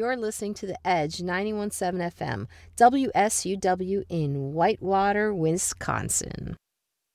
You're listening to The Edge 91.7 FM, WSUW in Whitewater, Wisconsin.